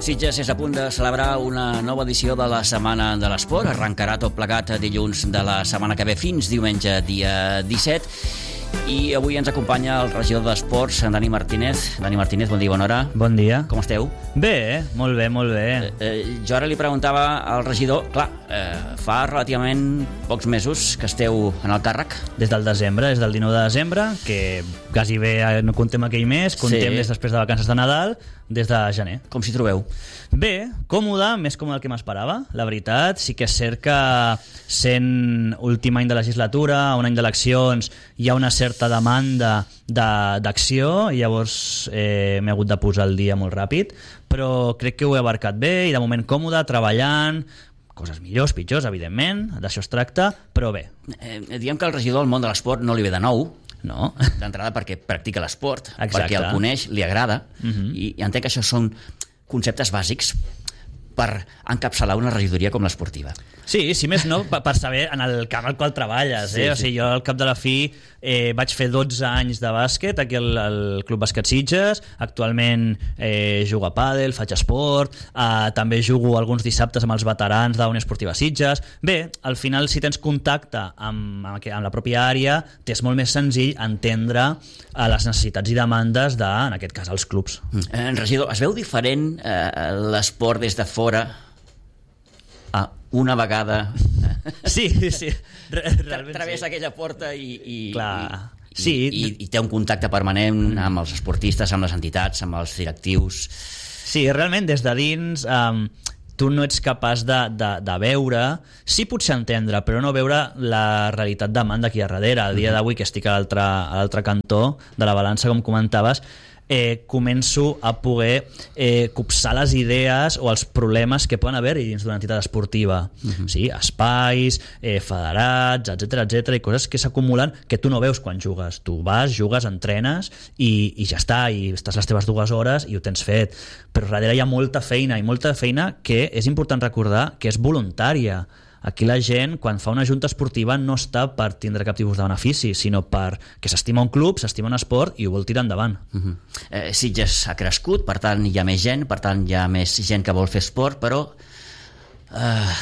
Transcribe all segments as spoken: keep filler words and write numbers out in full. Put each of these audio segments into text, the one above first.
Sitges és a punt de celebrar una nova edició de la Setmana de l'Esport. Arrencarà tot plegat dilluns de la setmana que ve fins diumenge, dia disset. I avui ens acompanya el regidor d'Esports, en Dani Martínez. Dani Martínez, bon dia, bona hora. Bon dia. Com esteu? Bé, molt bé, molt bé. Eh, eh, jo ara li preguntava al regidor, clar, eh, fa relativament pocs mesos que esteu en el càrrec. Des del desembre, des del dinou de desembre, que quasi bé no contem aquell mes, contem sí. Des després de vacances de Nadal, des de gener. Com s'hi trobeu? Bé, còmode, més còmode del que m'esperava, la veritat. Sí que és cert que sent últim any de legislatura, un any d'eleccions, hi ha una certa demanda d'acció i llavors eh, m'he hagut de posar el dia molt ràpid, però crec que ho he abarcat bé i de moment còmode, treballant, coses millors, pitjors, evidentment, d'això es tracta, però bé. Eh, diem que el regidor al món de l'esport no li ve de nou, no. D'entrada perquè practica l'esport, exacte. Perquè el coneix, li agrada, uh-huh. i, i entenc que això són conceptes bàsics per encapçalar una regidoria com l'esportiva. Sí, si més no, per saber en el camp al qual treballes. Eh? Sí, sí. O sigui, jo al cap de la fi eh, vaig fer dotze anys de bàsquet aquí al, al Club Bàsquet Sitges. Actualment eh, jugo a pàdel, faig esport, eh, també jugo alguns dissabtes amb els veterans de la Unió Esportiva Sitges. Bé, al final, si tens contacte amb, amb la pròpia àrea, t'és molt més senzill entendre eh, les necessitats i demandes de, en aquest cas, els clubs. Eh, regidor, es veu diferent eh, l'esport des de fora a una vegada sí, sí. Realment travessa sí. aquella porta i, i, Clar. i, sí. i, i té un contacte permanent amb els esportistes, amb les entitats, amb els directius. Sí, realment des de dins um, tu no ets capaç de, de, de veure, sí potser entendre, però no veure la realitat demanda aquí a darrere. El dia d'avui que estic a l'altre a l'altre cantó de la balança, com comentaves, Eh, començo a poder eh, copsar les idees o els problemes que poden haver-hi dins d'una entitat esportiva. Uh-huh. Sí, espais, eh, federats, etcètera, etcètera, i coses que s'acumulen que tu no veus quan jugues. Tu vas, jugues, entrenes i, i ja està, i estàs les teves dues hores i ho tens fet. Però darrere hi ha molta feina, i molta feina que és important recordar que és voluntària. Aquí la gent, quan fa una junta esportiva, no està per tindre cap tipus de benefici, sinó per que s'estima un club, s'estima un esport i ho vol tirar endavant. Uh-huh. eh, Sitges ha crescut, per tant hi ha més gent, per tant hi ha més gent que vol fer esport, però... Uh,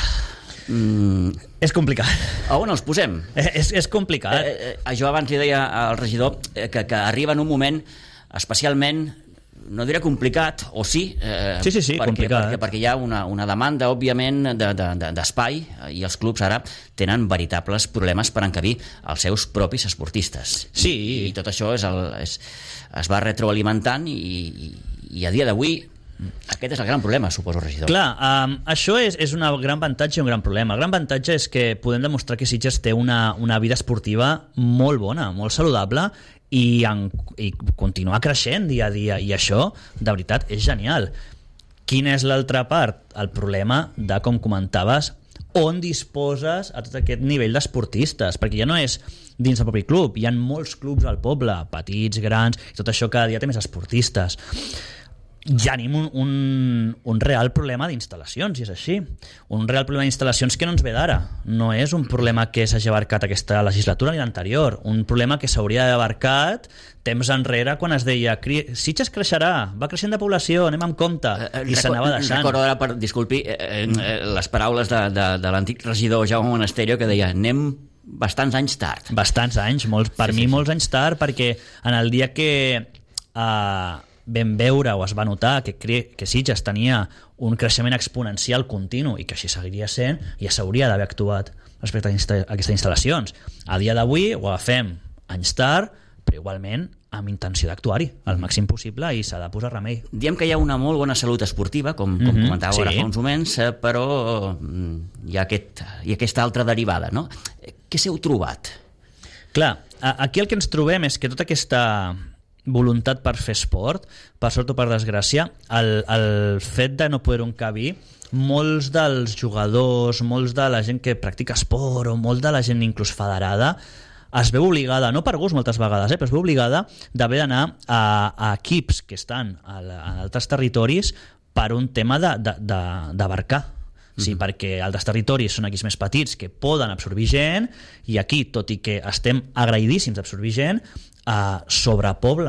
mm, és complicat. A on els posem? Eh, és, és complicat. Eh, eh, jo abans li deia al regidor eh, que, que arriba en un moment especialment... no diré complicat, o sí, eh, sí, sí, sí, perquè, complicat. perquè, perquè hi ha una, una demanda, òbviament, d'espai, de, de, i els clubs ara tenen veritables problemes per encabir els seus propis esportistes. Sí. I, i tot això és el, és, es va retroalimentant i, i, i a dia d'avui aquest és el gran problema, suposo, regidor. Clar, um, això és, és un gran avantatge i un gran problema. El gran avantatge és que podem demostrar que Sitges té una, una vida esportiva molt bona, molt saludable, i, en, i continuar creixent dia a dia, i això, de veritat, és genial. Quina és l'altra part? El problema de, com comentaves, on disposes a tot aquest nivell d'esportistes, perquè ja no és dins del propi club, hi ha molts clubs al poble, petits, grans, i tot això cada dia té més esportistes. Ja tenim un, un, un real problema d'instal·lacions, i és així. Un real problema d'instal·lacions que no ens ve d'ara. No és un problema que s'hagi abarcat aquesta legislatura ni l'anterior. Un problema que s'hauria d'haver abarcat temps enrere quan es deia Sitges creixerà, va creixent de població, anem amb compte, eh, i s'anava deixant. Recordo ara, per, disculpi, eh, eh, les paraules de, de, de l'antic regidor Jaume Monasterio, que deia anem bastants anys tard. Bastants anys, molts, per sí, mi sí, molts sí. anys tard, perquè en el dia que... Eh, vam veure o es va notar que, que Sitges tenia un creixement exponencial continu i que així seguiria sent, ja s'hauria d'haver actuat respecte a, insta- a aquestes instal·lacions. A dia d'avui ho agafem anys tard, però igualment amb intenció d'actuar-hi al màxim possible, i s'ha de posar remei. Diem que hi ha una molt bona salut esportiva, com, com mm-hmm, comentàveu sí. ara fa uns moments, però hi ha, aquest, hi ha aquesta altra derivada, no? Què s'heu trobat? Clar, aquí el que ens trobem és que tota aquesta voluntat per fer esport, per sort o per desgràcia, el, el fet de no poder-ho encabir, molts dels jugadors, molts de la gent que practica esport o molt de la gent inclús federada es veu obligada, no per gust moltes vegades, eh, però es veu obligada d'haver d'anar a, a equips que estan a, la, a altres territoris per un tema d'abarcar. Sí, mm-hmm. perquè altres territoris són equips més petits que poden absorbir gent, i aquí, tot i que estem agraïdíssims d'absorbir gent, eh, sobrepobla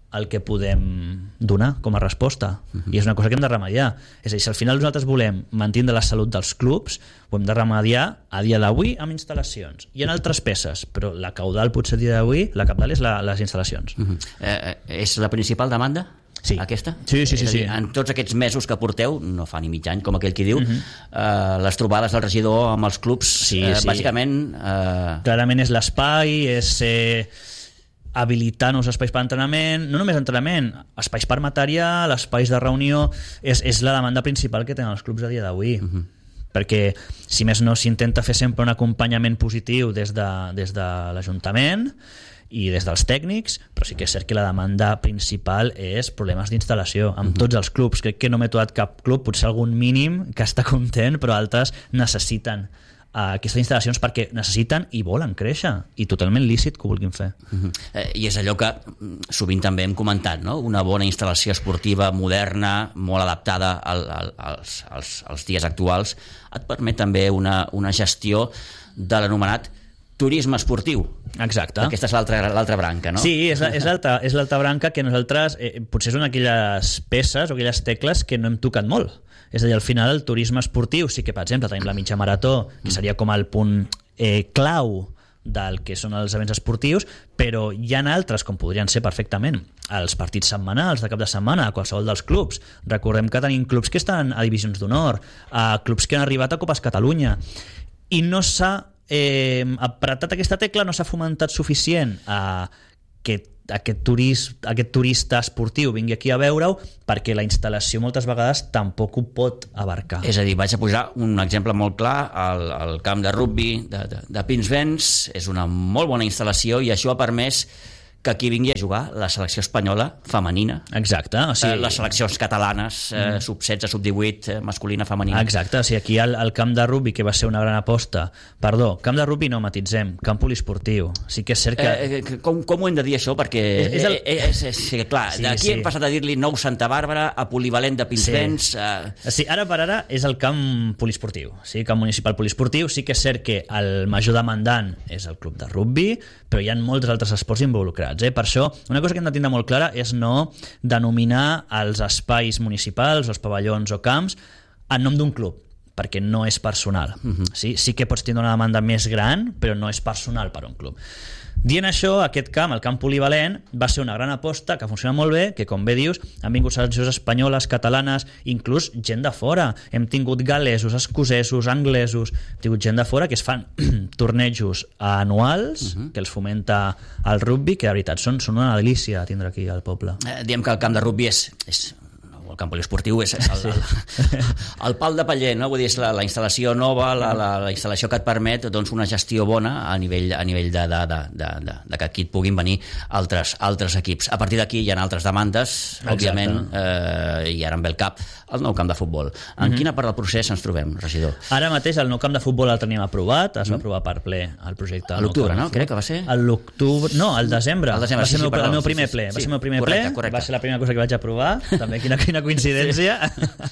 el que podem donar com a resposta. Uh-huh. I és una cosa que hem de remediar. És a dir, si al final nosaltres volem mantenir la salut dels clubs, ho hem de remediar a dia d'avui amb instal·lacions. Hi ha altres peces, però la caudal potser a dia d'avui, la cabdal és la, les instal·lacions. Uh-huh. eh, és la principal demanda? Sí. Aquesta? Sí, sí, sí, dir, sí. En tots aquests mesos que porteu, no fa ni mig any, com aquell qui diu, uh-huh. eh, les trobades del regidor amb els clubs, sí, eh, sí. bàsicament... Eh... Clarament és l'espai, és... Eh... habilitar nous espais per entrenament, no només entrenament, espais per material, espais de reunió, és, és la demanda principal que tenen els clubs a dia d'avui. Uh-huh. Perquè, si més no, s'intenta fer sempre un acompanyament positiu des de, des de l'Ajuntament i des dels tècnics, però sí que és cert que la demanda principal és problemes d'instal·lació amb uh-huh. tots els clubs. Crec que no m'he trobat cap club, potser algun mínim que està content, però altres necessiten a aquestes instal·lacions perquè necessiten i volen créixer, i totalment lícit que ho vulguin fer. Uh-huh. eh, I és allò que sovint també hem comentat, no? Una bona instal·lació esportiva moderna, molt adaptada al, al, als, als, als dies actuals, et permet també una, una gestió de l'anomenat turisme esportiu. Exacte. Aquesta és l'altra l'altra branca, no? Sí, és, és l'altra és l'altra branca que nosaltres, eh, potser són aquelles peces o aquelles tecles que no hem tocat molt. És a dir, al final el turisme esportiu sí que, per exemple, tenim la mitja marató, que seria com el punt eh, clau del que són els events esportius, però hi ha altres, com podrien ser perfectament els partits setmanals de cap de setmana a qualsevol dels clubs. Recordem que tenim clubs que estan a divisions d'honor, a clubs que han arribat a Copes Catalunya, i no s'ha eh, apretat aquesta tecla, no s'ha fomentat suficient a que aquest, turist, aquest turista esportiu vingui aquí a veure-ho, perquè la instal·lació moltes vegades tampoc ho pot abarcar. És a dir, vaig a posar un exemple molt clar, el, el camp de rugbi de, de, de Pinsbens és una molt bona instal·lació i això ha permès que aquí vingui a jugar la selecció espanyola femenina. Exacte. O sigui... eh, les seleccions catalanes, eh, mm. sub setze, sub divuit, eh, masculina, femenina. Exacte. O sigui, aquí el, el camp de rugbi, que va ser una gran aposta... Perdó, camp de rugbi no, matitzem, camp poliesportiu. Sí que és cert que... Eh, eh, com, com ho hem de dir, això? Perquè, és, és, el... eh, és, és, és, clar, sí, d'aquí sí. hem passat a dir-li nou Santa Bàrbara, a polivalent de Pinsbens... Sí. Eh... Sí, ara per ara és el camp poliesportiu, sí, camp municipal poliesportiu. Sí que és cert que el major demandant és el club de rugbi, però hi ha molts altres esports involucrats. Eh? Per això, una cosa que hem de tindre molt clara és no denominar els espais municipals, els pavellons o camps en nom d'un club, perquè no és personal. Uh-huh. Sí? Sí que pots tindre una demanda més gran, però no és personal per a un club. Dient això, aquest camp, el camp polivalent, va ser una gran aposta que funciona molt bé, que com bé dius, han vingut seleccions espanyoles, catalanes, inclús gent de fora. Hem tingut gal·lesos, escocesos, anglesos, hem tingut gent de fora que es fan tornejos anuals, uh-huh. que els fomenta el rugbi, que de veritat són, són una delícia tindre aquí al poble. Eh, diem que el camp de rugbi és... és... el camp poliesportiu és el, el, el pal de paller, no? Vull dir, és la, la instal·lació nova, la, la, la instal·lació que et permet doncs, una gestió bona a nivell, a nivell de, de, de, de, de, de que aquí et puguin venir altres, altres equips. A partir d'aquí hi ha altres demandes, exacte. Òbviament, eh, i ara em ve el cap el nou camp de futbol. En mm-hmm. quina part del procés ens trobem, regidor? Ara mateix el nou camp de futbol el teníem aprovat, es va aprovar per ple el projecte. A l'octubre, no? Crec que va ser? A l'octubre, no, al desembre. Al desembre, va ser sí, el meu, sí, perdó, el meu primer sí, sí, ple. sí, va ser el meu primer correcte, ple, correcte. Va ser la primera cosa que vaig aprovar, també quina, quina coincidència.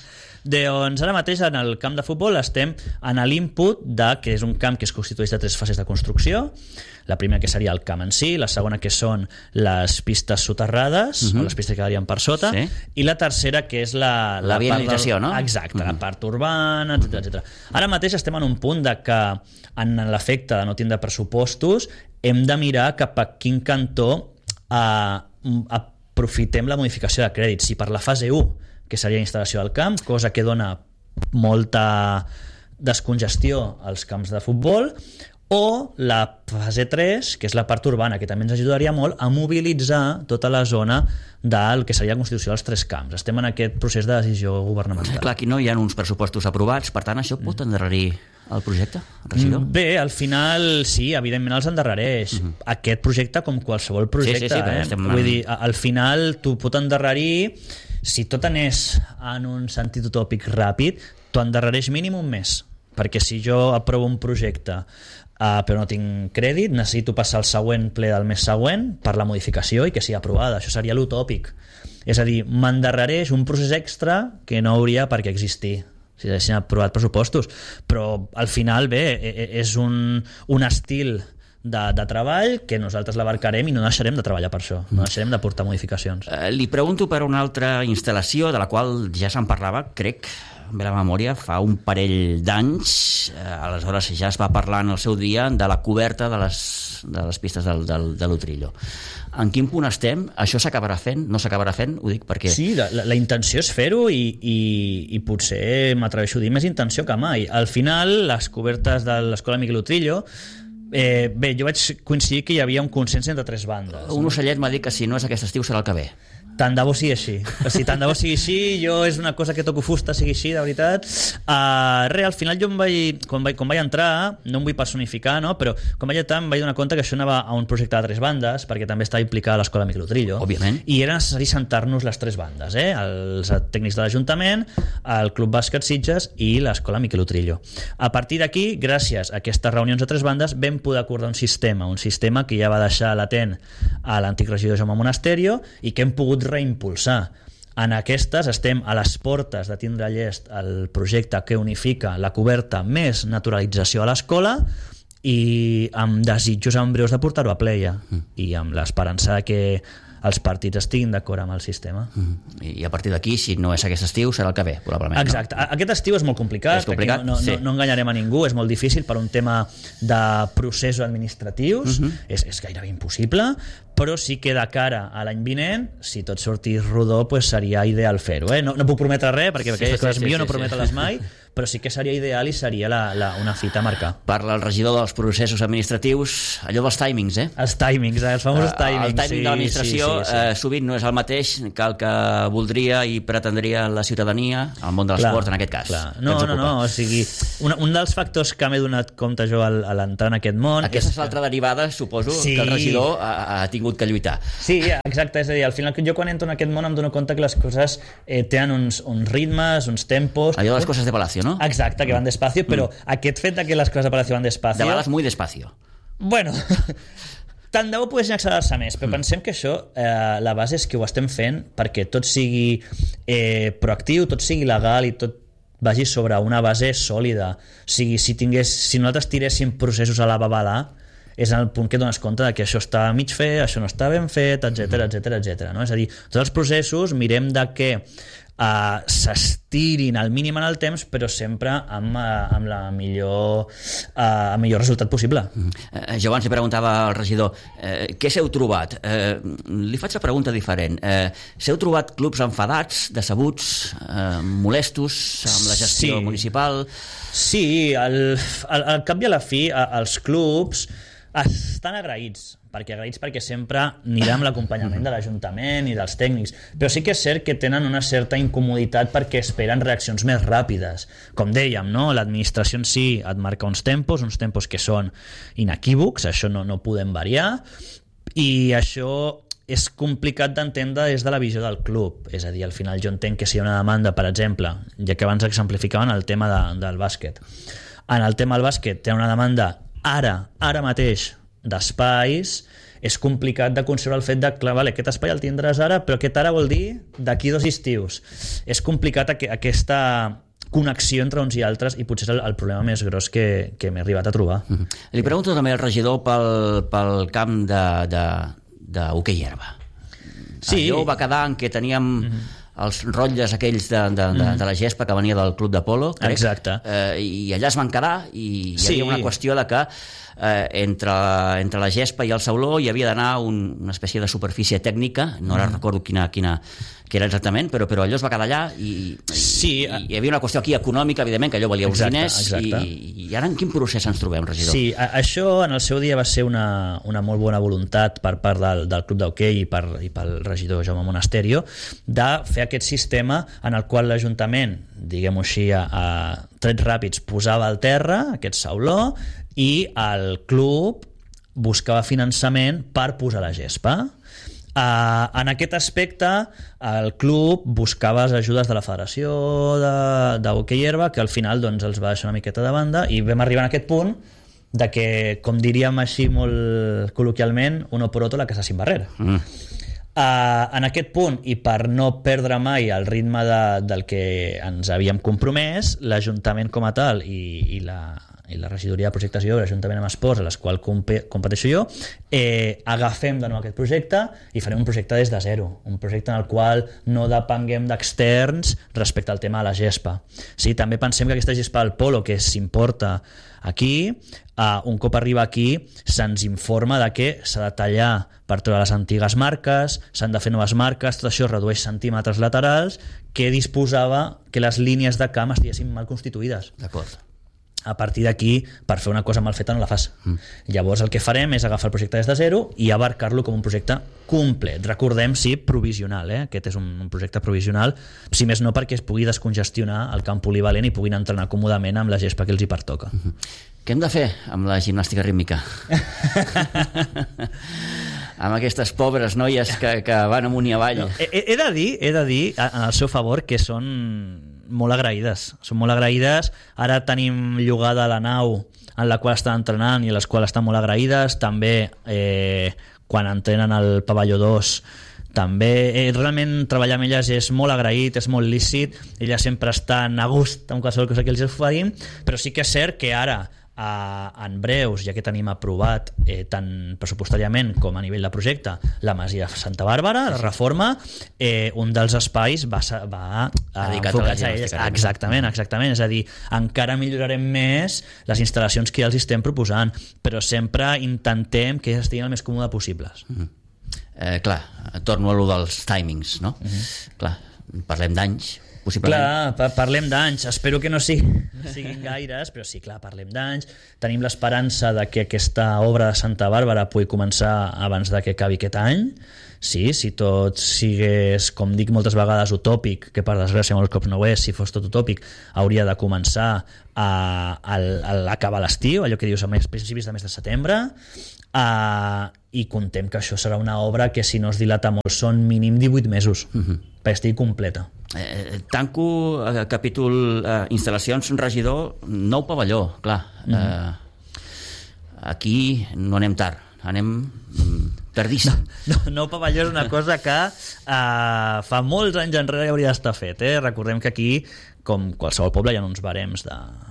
Doncs ara mateix en el camp de futbol estem en l'input de que és un camp que es constitueix de tres fases de construcció. La primera que seria el camp en si, la segona que són les pistes soterrades, uh-huh. o les pistes que quedarien per sota, sí. i la tercera que és la... La, la viabilització, del... no? Exacte, uh-huh. la part urbana, etcètera, etcètera. Ara mateix estem en un punt de que en l'efecte de no tindre pressupostos hem de mirar cap a quin cantó eh, aprofitem la modificació de crèdit. Si per la fase u, que seria instal·lació del camp, cosa que dona molta descongestió als camps de futbol, o la fase tres, que és la part urbana, que també ens ajudaria molt a mobilitzar tota la zona del que seria la constitució dels tres camps. Estem en aquest procés de decisió governamental. Clar, aquí no hi ha uns pressupostos aprovats, per tant, això pot endarrerir el projecte, regidor? Bé, al final, sí, evidentment els endarrereix. Uh-huh. Aquest projecte, com qualsevol projecte, sí, sí, sí, eh? estem... Vull dir, al final tu pot endarrerir, si tot anés en un sentit utòpic ràpid, t'ho endarrereix mínim un mes, perquè si jo aprovo un projecte Uh, però no tinc crèdit, necessito passar al següent ple del mes següent per la modificació i que sigui aprovada. Això seria l'utòpic. És a dir, m'endarrereix un procés extra que no hauria per què existir si haguessin aprovat pressupostos. Però al final, bé, és un, un estil de, de treball que nosaltres l'abarcarem i no deixarem de treballar per això, no deixarem de portar modificacions. Eh, li pregunto per una altra instal·lació de la qual ja se'n parlava, crec, amb la memòria, fa un parell d'anys. Eh, aleshores ja es va parlar en el seu dia de la coberta de les, de les pistes del, del, de l'Utrillo. En quin punt estem? Això s'acabarà fent? No s'acabarà fent? Ho dic perquè... Sí, la, la, la intenció és fer-ho i, i, i potser m'atreveixo a dir més intenció que mai. Al final, les cobertes de l'Escola Miquel Utrillo, eh, bé, jo vaig coincidir que hi havia un consens entre tres bandes. Un ocellet m'ha dit que si no és aquest estiu serà el que ve. Tant de bo sigui així. O sigui, tant de bo sigui així, jo és una cosa que toco fusta, sigui així, de veritat. Uh, re, al final jo em vaig, quan vaig, quan vaig entrar, no em vull personificar, no? Però quan vaig entrar em vaig donar compte que això anava a un projecte de tres bandes, perquè també estava implicada l'Escola Miquel Utrillo. Òbviament. I era necessari sentar-nos les tres bandes, eh? Els tècnics de l'Ajuntament, el Club Bàsquet Sitges i l'Escola Miquel Utrillo. A partir d'aquí, gràcies a aquestes reunions de tres bandes, vam poder acordar un sistema, un sistema que ja va deixar latent a l'antic regidor Jaume Monasterio i que hem pogut reimpulsar. En aquestes estem a les portes de tindre llest el projecte que unifica la coberta més naturalització a l'escola i amb desitjos en breus de portar-ho a pleia mm. i amb l'esperança que els partits estiguin d'acord amb el sistema. Mm. I a partir d'aquí, si no és aquest estiu, serà el que ve, probablement. Exacte. No? Aquest estiu és molt complicat, és complicat no, no, sí. no, no enganyarem a ningú, és molt difícil per un tema de processos administratius, uh-huh. és, és gairebé impossible, però sí que de cara a l'any vinent, si tot sortís rodó, pues seria ideal fer-ho. Eh? No, no puc prometre res, perquè sí, aquestes coses sí, millor sí, no sí, prometre-les sí. mai, però sí que seria ideal i seria la, la, una fita a marcar. Parla el regidor dels processos administratius, allò dels timings, eh? Els timings, eh? Els famosos timings. El timing sí, de l'administració sí, sí, sí. Eh, sovint no és el mateix que el que voldria i pretendria la ciutadania, el món de l'esport en aquest cas. Clar. No, no, no, o sigui, un, un dels factors que m'he donat compte jo al, a l'entrar en aquest món... Aquesta és que... l'altra derivada, suposo, sí. que el regidor ha, ha tingut que lluitar. Sí, exacte, és a dir, al final jo quan entro en aquest món em dono compte que les coses eh, tenen uns, uns ritmes, uns tempos... Allò de les coses de Palacio, no? Exacte, que van despacio, però mm. aquest fet de que les coses de Palacio van despacio... De vegades muy despacio. Bueno, tant de bo poguessin accelerar-se més, però mm. pensem que això, eh, la base és que ho estem fent perquè tot sigui eh, proactiu, tot sigui legal i tot vagi sobre una base sòlida. O sigui, si, tingués, si nosaltres tiréssim processos a la babalà, és el punt que dones compte de que això està mig fet, això no està ben fet, etcètera, etcètera, etcètera. No? És a dir, tots els processos mirem de que uh, s'estirin al mínim en el temps, però sempre amb, uh, amb la millor, uh, el millor resultat possible. Uh, jo abans li preguntava al regidor uh, què s'heu trobat? Uh, li faig la pregunta diferent. Uh, s'heu trobat clubs enfadats, decebuts, uh, molestos amb la gestió sí. municipal? Sí, al, al, al cap i a la fi, els clubs estan agraïts, perquè agraïts perquè sempre anirà amb l'acompanyament de l'Ajuntament i dels tècnics, però sí que és cert que tenen una certa incomoditat perquè esperen reaccions més ràpides. Com dèiem, no? L'administració en si et marca uns tempos, uns tempos que són inequívocs, això no, no podem variar, i això és complicat d'entendre des de la visió del club. És a dir, al final jo entenc que si hi ha una demanda, per exemple, ja que abans exemplificaven el tema de, del bàsquet. En el tema del bàsquet té una demanda ara, ara mateix, d'espais, és complicat de concebre el fet de, clar, vale, aquest espai el tindràs ara, però aquest ara vol dir d'aquí dos estius. És complicat aqu aquesta connexió entre uns i altres i potser és el, el problema més gros que, que m'he arribat a trobar. Mm-hmm. Li pregunto també al regidor pel, pel camp de, de, de hoquei herba. Sí. Allò va quedar en què teníem... Mm-hmm. els rotlles aquells de, de, de, de la gespa que venia del club de polo, crec. Exacte. Eh, i allà es van quedar i hi sí. havia una qüestió de que eh, entre, entre la gespa i el sauló hi havia d'anar un, una espècie de superfície tècnica, no ara mm. recordo quina, quina, que era exactament, però, però allò es va quedar allà i, sí. i, i hi havia una qüestió aquí econòmica, evidentment, que allò valia uns exacte, diners exacte. I, i ara en quin procés ens trobem, regidor? Sí, a, això en el seu dia va ser una, una molt bona voluntat per part del, del club d'hoquei i, per, i pel regidor Jaume Monasterio de fer aquest sistema en el qual l'Ajuntament, diguem-ho així, a, a trets ràpids, posava al terra aquest sauló i el club buscava finançament per posar la gespa. Uh, en aquest aspecte el club buscava les ajudes de la Federació de, de hoquei herba, que al final doncs, els va deixar una miqueta de banda i vam arribar a aquest punt de que, com diríem així molt col·loquialment, uno por otro la casa sin barrer. Mm. Uh, en aquest punt, i per no perdre mai el ritme de, del que ens havíem compromès, l'Ajuntament com a tal i, i, la, i la regidoria de projectes i obres juntament amb esports, a les quals competeixo jo, eh, agafem de nou aquest projecte i farem un projecte des de zero, un projecte en el qual no depenguem d'externs respecte al tema de la gespa. Sí, també pensem que aquesta gespa del polo que s'importa aquí, uh, un cop arriba aquí se'ns informa de que s'ha de tallar per treure les antigues marques, s'han de fer noves marques, tot això redueix centímetres laterals que disposava que les línies de camp estiguessin mal constituïdes. D'acord. A partir d'aquí, per fer una cosa mal feta no la fas. Mm. Llavors el que farem és agafar el projecte des de zero i abarcar-lo com un projecte complet. Recordem, sí, provisional, eh? Aquest és un, un projecte provisional, si més no perquè es pugui descongestionar el camp polivalent i puguin entrenar còmodament amb la gespa que els hi pertoca. Mm-hmm. Què hem de fer amb la gimnàstica rítmica? Amb aquestes pobres noies que, que van amunt i avall. No, he, he de dir, he de dir en el seu favor que són molt agraïdes, són molt agraïdes. Ara tenim llogada la nau en la qual estan entrenant i a les quals estan molt agraïdes. També eh, quan entrenen al pavelló dos també, eh, realment treballar amb elles és molt agraït, és molt lícit, elles sempre estan a gust amb qualsevol cosa que els oferim, però sí que és cert que ara Uh, en breus, ja que tenim aprovat eh, tant pressupostàriament com a nivell de projecte la Masia de Santa Bàrbara, la reforma, eh, un dels espais va, va uh, enfocats a elles. Exactament, exactament, és a dir, encara millorarem més les instal·lacions que ja els estem proposant, però sempre intentem que estiguin el més còmode possibles. Mm-hmm. eh, clar, torno a lo dels timings, no? Mm-hmm. Clar, parlem d'anys. Clar, parlem d'anys, espero que no siguin, no siguin gaires, però sí, clar, parlem d'anys. Tenim l'esperança de que aquesta obra de Santa Bàrbara pugui començar abans de que acabi aquest any. Sí, si tot sigués, com dic moltes vegades, utòpic, que per desgràcia molts cops no ho és, si fos tot utòpic, hauria de començar a, a, a l'acabar l'estiu, allò que dius a principis de mes de setembre, uh, i contem que això serà una obra que si no es dilata molt són mínim divuit mesos, uh-huh. perquè estigui completa. Eh, tanco eh, capítol eh, instal·lacions, regidor, nou pavelló, clar. Mm-hmm. Eh, aquí no anem tard, anem tardíssim. No, no, nou pavelló és una cosa que eh, fa molts anys enrere hauria d'estar fet. Eh? Recordem que aquí, com qualsevol poble, hi ha uns barems de,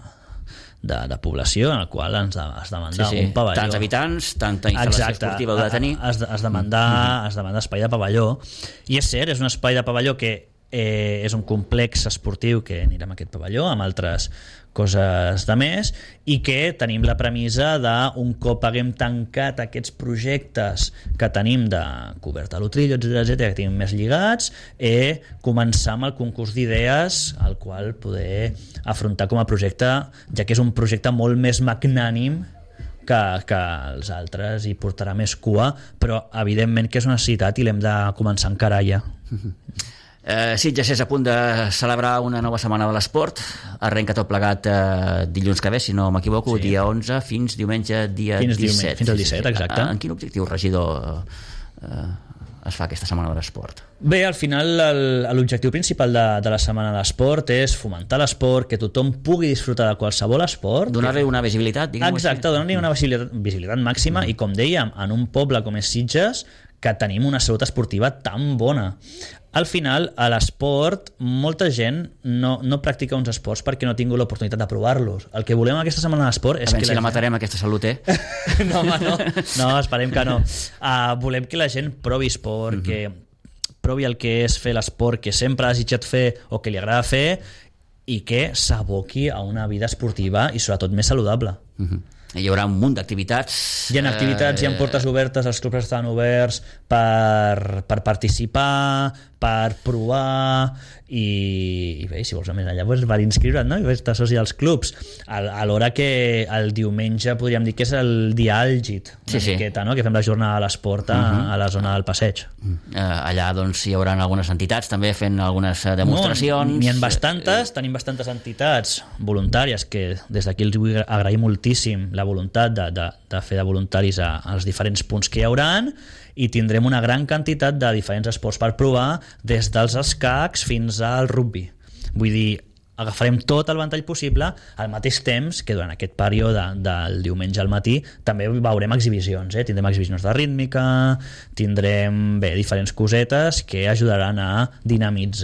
de, de població en el qual ens has de mandar sí, sí. un pavelló. Tants habitants, tanta instal·lació Exacte. esportiva heu de tenir. Has de, has de mandar, mm-hmm. has de mandar espai de pavelló. I és cert, és un espai de pavelló que Eh, és un complex esportiu que anirem a aquest pavelló amb altres coses de més i que tenim la premissa d'un cop haguem tancat aquests projectes que tenim de coberta a l'Utrillo, etcètera, etcètera, que tenim més lligats, eh, començar amb el concurs d'idees al qual poder afrontar com a projecte, ja que és un projecte molt més magnànim que, que els altres, i portarà més cua, però evidentment que és una necessitat i l'hem de començar a encarar ja. Eh, Sitges és a punt de celebrar una nova setmana de l'esport. Arrenca tot plegat eh, dilluns que ve, si no m'equivoco, sí. dia onze fins diumenge dia fins disset. Fins al disset, exacte. En quin objectiu, regidor, eh, es fa aquesta setmana de l'esport? Bé, al final l'objectiu principal de, de la setmana de l'esport és fomentar l'esport, que tothom pugui disfrutar de qualsevol esport. Donar-li una visibilitat, diguem-ho així. Exacte, donar-li una visibilitat, visibilitat màxima, mm. i com dèiem, en un poble com és Sitges, que tenim una salut esportiva tan bona. Al final, a l'esport, molta gent no, no practica uns esports perquè no ha tingut l'oportunitat de provar-los. El que volem aquesta setmana de l'esport és a que... si la, la matarem, gent... aquesta salut, eh? no, home, no. No, esperem que no. Uh, volem que la gent provi esport, mm-hmm. que provi el que és fer l'esport que sempre ha desitjat fer o que li agrada fer, i que s'aboqui a una vida esportiva i sobretot més saludable. Mm-hmm. Hi haurà un munt d'activitats. Hi ha activitats, eh... hi ha portes obertes, els clubs estan oberts per, per participar, per provar, i, i bé, si vols anar més enllà, doncs per inscriure't, no? I estar soci als clubs. A, a l'hora que el diumenge podríem dir que és el dia àlgid, una sí, miqueta, sí. No? Que fem la jornada de l'esport a, uh-huh. a la zona del passeig. Uh, allà doncs hi haurà algunes entitats també fent algunes demostracions. No, n'hi ha bastantes, tenim bastantes entitats voluntàries que des d'aquí els vull agrair moltíssim la voluntat de, de, de fer de voluntaris a, als diferents punts que hi hauran, i tindrem una gran quantitat de diferents esports per provar, des dels escacs fins al rugby. Vull dir, agafarem tot el ventall possible, al mateix temps que durant aquest període del diumenge al matí també veurem exhibicions, eh? Tindrem exhibicions de rítmica, tindrem bé, diferents cosetes que ajudaran a dinamitzar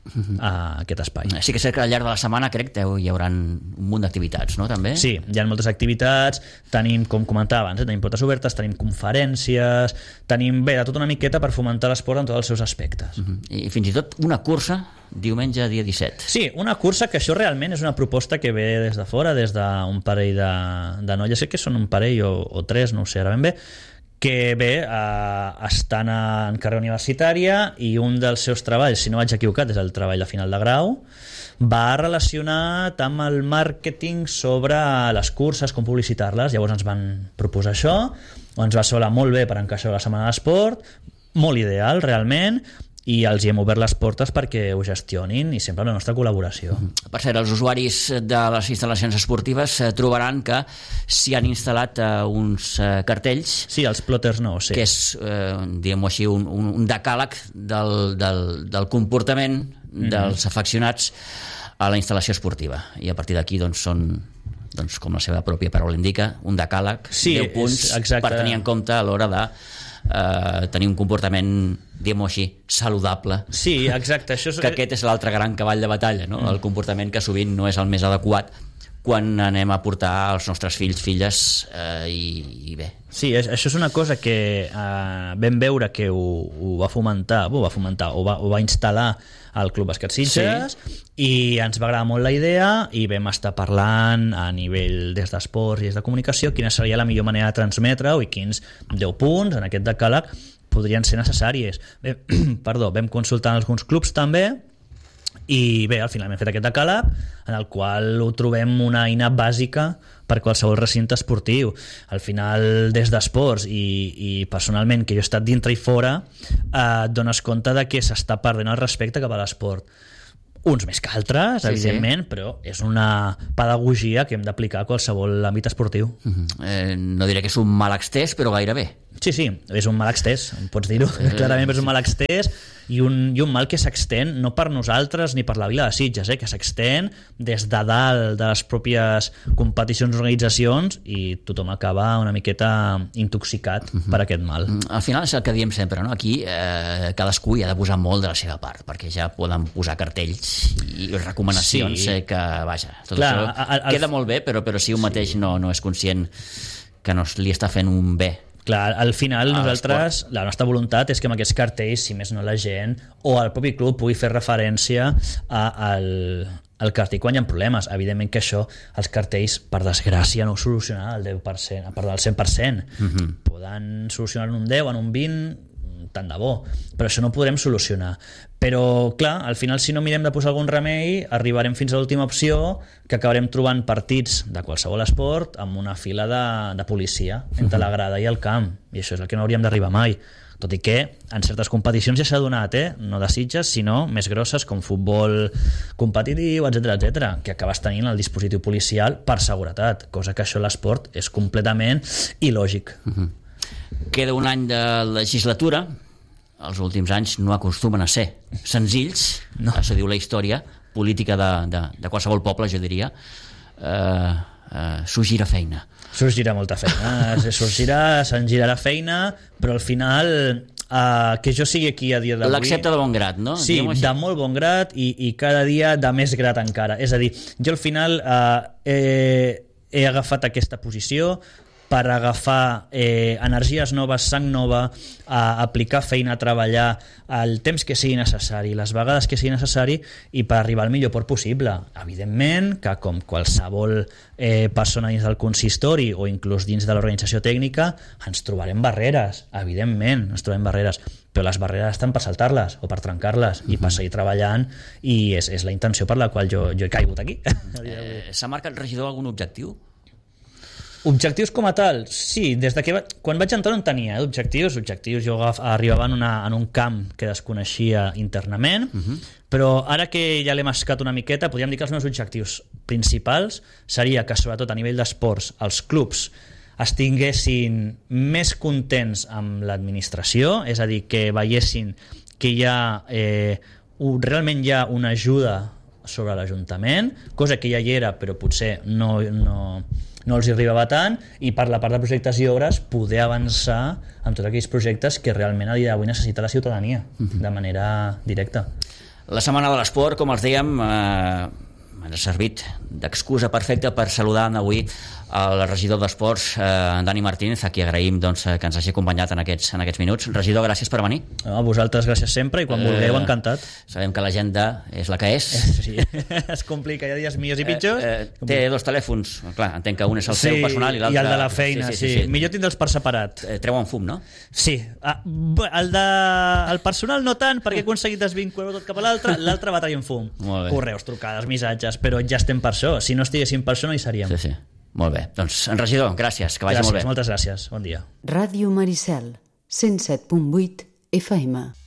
a aquest espai. Sí que sé que al llarg de la setmana crec que hi haurà un munt d'activitats, no? També? Sí, hi ha moltes activitats, tenim, com comentava abans, eh, tenim portes obertes, tenim conferències, tenim, bé, de tot una miqueta per fomentar l'esport en tots els seus aspectes. Uh-huh. I fins i tot una cursa diumenge dia disset. Sí, una cursa que això realment és una proposta que ve des de fora, des d'un parell de, de noies, sé que són un parell o, o tres, no ho sé ara ben bé, que bé, eh, estan en carrera universitària i un dels seus treballs, si no vaig equivocat, és el treball de final de grau, va relacionat amb el màrqueting sobre les curses, com publicitar-les. Llavors ens van proposar això, ens va solar molt bé per encaixar la setmana d'esport, molt ideal realment, i els hi hem obert les portes perquè ho gestionin i sempre amb la nostra col·laboració. Per cert, els usuaris de les instal·lacions esportives eh, trobaran que s'hi han instal·lat eh, uns eh, cartells. Sí, els plotters nous, sí. Que és, eh, diguem-ho així, un, un, un decàleg del, del, del comportament dels mm-hmm. afeccionats a la instal·lació esportiva. I a partir d'aquí doncs, són, doncs, com la seva pròpia paraula indica, un decàleg, sí, deu punts per tenir en compte a l'hora de Uh, tenir un comportament, diguem-ho així, saludable. Sí, exacte. Això és... que aquest és l'altre gran cavall de batalla, no? Mm. El comportament que sovint no és el més adequat quan anem a portar els nostres fills, filles uh, i, i bé. Sí, és, això és una cosa que uh, vam veure que ho, ho va fomentar, ho va fomentar, ho va, ho va instal·lar al Club Bàsquet Sitges, sí. I ens va agradar molt la idea i vam estar parlant a nivell des d'esports i des de comunicació quina seria la millor manera de transmetre-ho i quins deu punts en aquest decàleg podrien ser necessàries. Bé, perdó, vam consultar alguns clubs també i bé, al final hem fet aquest decàleg en el qual ho trobem una eina bàsica per qualsevol recinte esportiu. Al final, des d'esports i, i personalment, que jo he estat dintre i fora, eh, et dones compte de que s'està perdent el respecte cap a l'esport. Uns més que altres, sí, evidentment, sí. Però és una pedagogia que hem d'aplicar a qualsevol àmbit esportiu. Uh-huh. eh, no diré que és un mal extès, però gairebé. Sí, sí, és un mal extès, pots dir-ho, eh, clarament és un mal extès i un, i un mal que s'extén no per nosaltres ni per la vila de Sitges, eh, que s'extén des de dalt de les pròpies competicions i organitzacions i tothom acaba una miqueta intoxicat uh-huh. per aquest mal. Al final és el que diem sempre, no? Aquí eh, cadascú hi ha de posar molt de la seva part, perquè ja poden posar cartells i recomanacions sí. eh, que, vaja, tot Clar, això al, al... queda molt bé, però, però si un mateix sí. no, no és conscient que no li està fent un bé. Clar, al final nosaltres, la nostra voluntat és que amb aquests cartells, si més no la gent o el propi club pugui fer referència a, al, al cartell quan hi ha problemes. Evidentment que això, els cartells, per desgràcia, no ho solucionen al deu per cent, perdó, al cent per cent. Uh-huh. Poden solucionar en un deu, en un vint, tant de bo, però això no ho podrem solucionar. Però, clar, al final, si no mirem de posar algun remei, arribarem fins a l'última opció, que acabarem trobant partits de qualsevol esport amb una fila de, de policia entre la grada i el camp, i això és el que no hauríem d'arribar mai. Tot i que en certes competicions ja s'ha donat, eh? No de Sitges, sinó més grosses, com futbol competitiu, etcètera, etcètera, que acabes tenint el dispositiu policial per seguretat, cosa que això a l'esport és completament il·lògic. Uh-huh. Queda un any de legislatura. Els últims anys no acostumen a ser senzills, no. Això diu la història política de, de, de qualsevol poble, jo diria. Eh, eh, sorgirà feina. Sorgirà molta feina. Sorgirà, se'n girarà feina, però al final eh, que jo sigui aquí a dia d'avui... L'accepta de bon grat, no? Sí, de molt bon grat i, i cada dia de més grat encara. És a dir, jo al final eh, he, he agafat aquesta posició per agafar eh, energies noves, sang nova, a aplicar feina, a treballar el temps que sigui necessari, les vegades que sigui necessari i per arribar al millor port possible. Evidentment que com qualsevol eh, persona dins del consistori o inclús dins de l'organització tècnica ens trobarem barreres, evidentment ens trobarem barreres, però les barreres estan per saltar-les o per trencar-les uh-huh. i per seguir treballant i és, és la intenció per la qual jo, jo he caigut aquí. Eh, S'ha marcat, regidor, algun objectiu? Objectius com a tal, sí, des de que va... quan vaig entrar no en tenia eh, objectius, objectius jo arribava en, una, en un camp que desconeixia internament, uh-huh. però ara que ja l'he mascat una miqueta, podríem dir que els meus objectius principals seria que sobretot a nivell d'esports els clubs estiguessin més contents amb l'administració, és a dir, que veiessin que hi ha eh, un, realment hi ha una ajuda sobre l'Ajuntament, cosa que ja hi era però potser no... no no els hi arribava tant, i per la part de projectes i obres poder avançar en tots aquells projectes que realment a dia d'avui necessita la ciutadania uh-huh. de manera directa. La Setmana de l'Esport, com els dèiem, eh, ens ha servit d'excusa perfecta per saludar avui el regidor d'Esports, eh, Dani Martínez, a qui agraïm doncs, que ens hagi acompanyat en aquests, en aquests minuts. Regidor, gràcies per venir. A vosaltres gràcies sempre i quan vulgueu, Eh, encantat. Sabem que l'agenda és la que és. Sí, es complica, hi ha dies millors i pitjors. Eh, eh, té dos telèfons, clar, entenc que un és el Sí, seu personal i l'altre... i el de la feina, sí. sí, sí, sí. Millor tindre'ls per separat. Eh, treuen fum, no? Sí. Ah, bé, el, de, el personal no tant, perquè he aconseguit desvincular tot cap a l'altre, l'altre va traient fum. Molt bé. Correus, trucades, missatges, però ja estem per això. Si no estiguéssim per això no hi seríem. Sí, sí. Molt bé. Doncs, en regidor, gràcies, que vagi gràcies, molt bé. Moltes gràcies. Bon dia. Ràdio Maricel, cent set punt vuit F M.